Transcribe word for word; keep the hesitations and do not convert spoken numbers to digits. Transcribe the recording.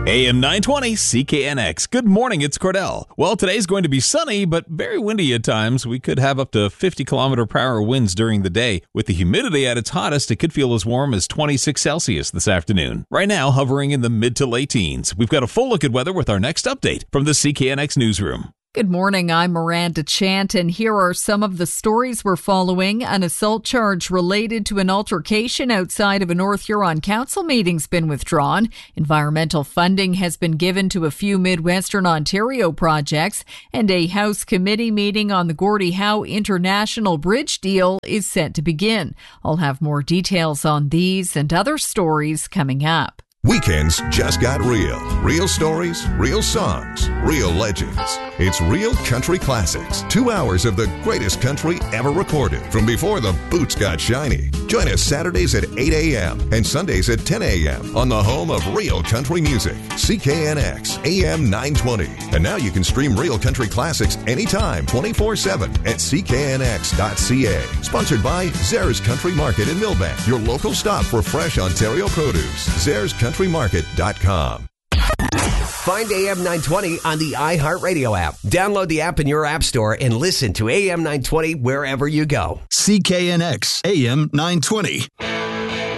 A M nine twenty C K N X. Good morning, it's Cordell. Well, today's going to be sunny, but very windy at times. We could have up to fifty kilometer per hour winds during the day. With the humidity at its hottest, it could feel as warm as twenty-six Celsius this afternoon. Right now, hovering in the mid to late teens. We've got a full look at weather with our next update from the C K N X newsroom. Good morning, I'm Miranda Chant, and here are some of the stories we're following. An assault charge related to an altercation outside of a North Huron Council meeting's been withdrawn. Environmental funding has been given to a few Midwestern Ontario projects, and a House committee meeting on the Gordie Howe International Bridge deal is set to begin. I'll have more details on these and other stories coming up. Weekends just got real. Real stories, real songs, real legends. It's Real Country Classics. Two hours of the greatest country ever recorded from before the boots got shiny. Join us Saturdays at eight a.m. and Sundays at ten a.m. on the home of real country music, C K N X, A M nine twenty. And now you can stream Real Country Classics anytime, twenty-four seven at C K N X dot C A. Sponsored by Zares Country Market in Millbank, your local stop for fresh Ontario produce. Zares Country Market dot com. Find A M nine twenty on the iHeartRadio app. Download the app in your app store and listen to A M nine twenty wherever you go. C K N X A M nine twenty.